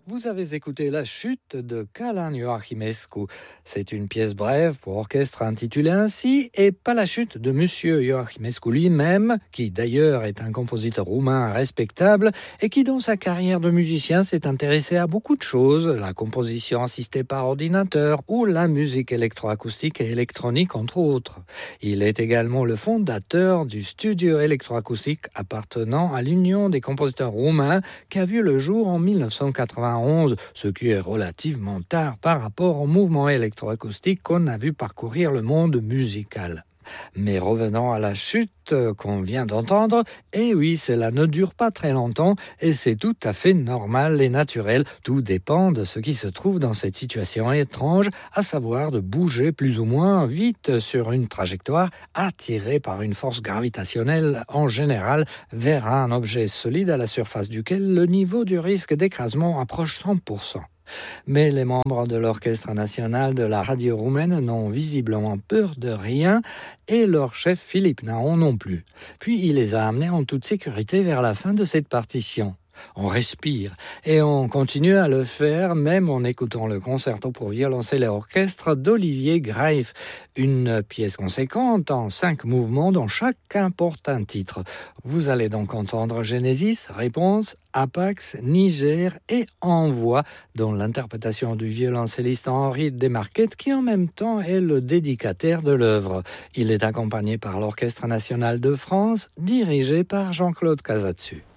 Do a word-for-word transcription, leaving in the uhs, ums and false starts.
Vous avez écouté La chute de Calan Ioachimescu. C'est une pièce brève pour orchestre intitulée ainsi, et pas la chute de Monsieur Ioachimescu lui-même, qui d'ailleurs est un compositeur roumain respectable et qui dans sa carrière de musicien s'est intéressé à beaucoup de choses, la composition assistée par ordinateur ou la musique électroacoustique et électronique entre autres. Il est également le fondateur du studio électroacoustique appartenant à l'Union des compositeurs roumains qui a vu le jour en mille neuf cent quatre-vingt-onze, ce qui est relativement tard par rapport au mouvement électroacoustique qu'on a vu parcourir le monde musical. Mais revenons à la chute qu'on vient d'entendre, et oui, cela ne dure pas très longtemps et c'est tout à fait normal et naturel. Tout dépend de ce qui se trouve dans cette situation étrange, à savoir de bouger plus ou moins vite sur une trajectoire attirée par une force gravitationnelle en général vers un objet solide à la surface duquel le niveau du risque d'écrasement approche cent pour cent. Mais les membres de l'Orchestre national de la radio roumaine n'ont visiblement peur de rien et leur chef Philippe Naon non plus. Puis il les a amenés en toute sécurité vers la fin de cette partition. On respire et on continue à le faire même en écoutant le concerto pour violoncelle et orchestre d'Olivier Greif, une pièce conséquente en cinq mouvements dont chacun porte un titre. Vous allez donc entendre Genesis, Réponse, Apax, Niger et Envoi, dont l'interprétation du violoncelliste Henri Desmarquettes qui en même temps est le dédicataire de l'œuvre. Il est accompagné par l'Orchestre national de France, dirigé par Jean-Claude Casatsu.